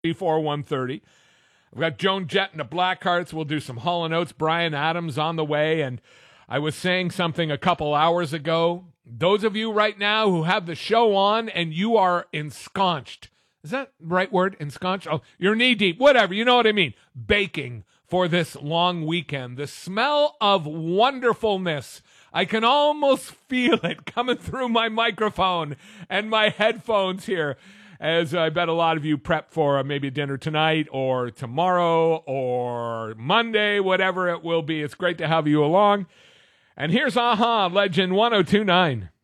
before 1:30. I've got Joan Jett and the Blackhearts. We'll do some Hall & Oates. Bryan Adams on the way. And I was saying something a couple hours ago. Those of you right now who have the show on and you are ensconced. Is that the right word? Ensconced? Oh, you're knee deep. Whatever. You know what I mean. Baking for this long weekend. The smell of wonderfulness. I can almost feel it coming through my microphone and my headphones here, as I bet a lot of you prep for maybe dinner tonight or tomorrow or Monday, whatever it will be. It's great to have you along. And here's Aha, Legend 1029.